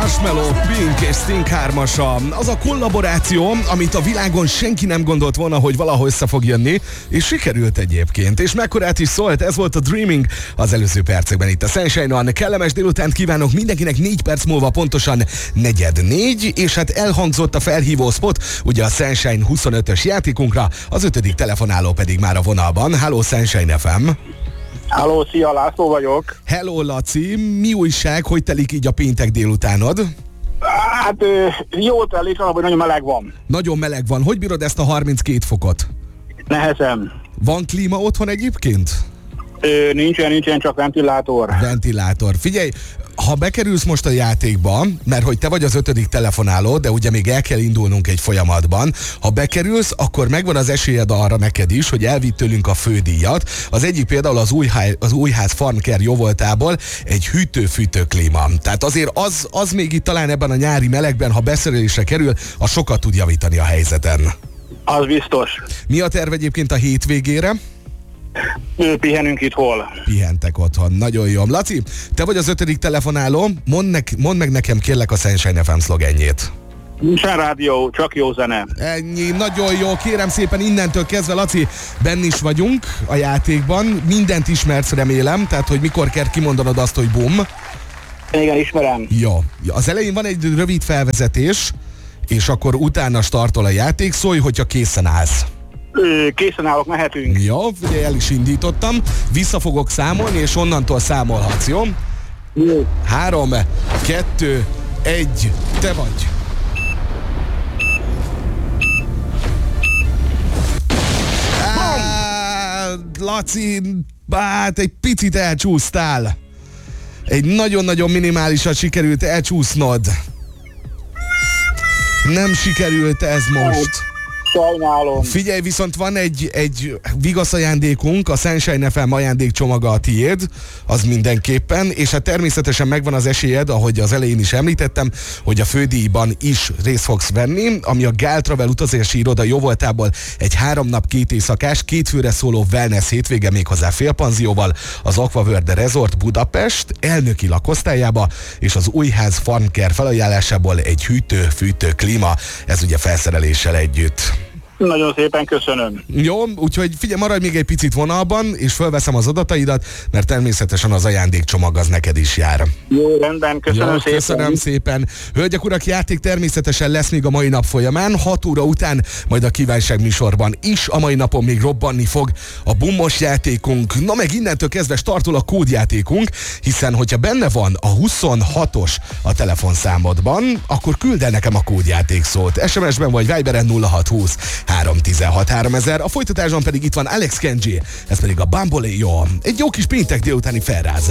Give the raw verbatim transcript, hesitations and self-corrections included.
Marshmello, Pink és Sting hármasa. Az a kollaboráció, amit a világon senki nem gondolt volna, hogy valahogy össze fog jönni, és sikerült egyébként. És mekkorát is szólt, ez volt a Dreaming az előző percekben itt a Sunshine-on. Kellemes délutánt kívánok mindenkinek, négy perc múlva pontosan negyed négy, és hát elhangzott a felhívó spot, ugye a Sunshine huszonötös játékunkra, az ötödik telefonáló pedig már a vonalban. Hello Sunshine ef em. Halló, szia, László vagyok. Hello Laci, mi újság, hogy telik így a péntek délutánod? Hát jó telik, hogy nagyon meleg van. Nagyon meleg van, hogy bírod ezt a harminckét fokot? Nehezen. Van klíma otthon egyébként? Ö, nincsen, nincsen, csak ventilátor. Ventilátor. Figyelj, ha bekerülsz most a játékba, mert hogy te vagy az ötödik telefonáló, de ugye még el kell indulnunk egy folyamatban, ha bekerülsz, akkor megvan az esélyed arra neked is, hogy elvitt tőlünk a fődíjat. Az egyik például az, újház, az Újház Farmcare jóvoltából egy hűtő-fűtő klíma. Tehát azért az, az még itt talán ebben a nyári melegben, ha beszerelésre kerül, az sokat tud javítani a helyzeten. Az biztos. Mi a terv egyébként a hétvégére? Ő, pihenünk itt hol? Pihentek otthon, nagyon jó. Laci, te vagy az ötödik telefonáló, mondd, ne, mondd meg nekem kérlek a Sunshine ef em szlogenjét. Nincsen rádió, csak jó zene. Ennyi, nagyon jó, kérem szépen innentől kezdve, Laci, benn is vagyunk a játékban, mindent ismersz, remélem, tehát hogy mikor kell kimondanod azt, hogy bum. Igen, ismerem. Jó, az elején van egy rövid felvezetés, és akkor utána startol a játék, szólj, hogyha készen állsz. Ö, készen állok, mehetünk. Jó, ugye el is indítottam, vissza fogok számolni, és onnantól számolhatsz, jó? Jó. Három, kettő, egy, te vagy. Á, Laci, hát egy picit elcsúsztál. Egy nagyon-nagyon minimálisan sikerült elcsúsznod. Nem sikerült ez most. Sajnálom. Figyelj, viszont van egy, egy vigasz ajándékunk, a Sunshine ef em ajándékcsomaga a tiéd, az mindenképpen, és hát természetesen megvan az esélyed, ahogy az elején is említettem, hogy a fődíjban is részt fogsz venni, ami a Gál Travel utazási iroda jóvoltából egy három nap, két éjszakás, két főre szóló wellness hétvége, méghozzá félpanzióval, az Aquaworld Resort Budapest elnöki lakosztályába, és az Újház Farmcare felajánlásából egy hűtő-fűtő klíma, ez ugye felszereléssel együtt. Nagyon szépen köszönöm. Jó, úgyhogy figyelj, maradj még egy picit vonalban, és fölveszem az adataidat, mert természetesen az ajándékcsomag az neked is jár. Jó, rendben, köszönöm Jó, szépen. Köszönöm szépen. Hölgyek, urak, játék természetesen lesz még a mai nap folyamán, hat óra után, majd a kívánság műsorban is a mai napon még robbanni fog a bummos játékunk. Na meg innentől kezdve startol a kódjátékunk, hiszen hogyha benne van a huszonhatos a telefonszámodban, akkor küld el nekem a kódjáték szót. es em es-ben vagy Viberen nulla hat húsz három tizenhat háromezer. A folytatásban pedig itt van Alex Kenji, ez pedig a Bamboleo. Egy jó kis péntek délutáni felrázás.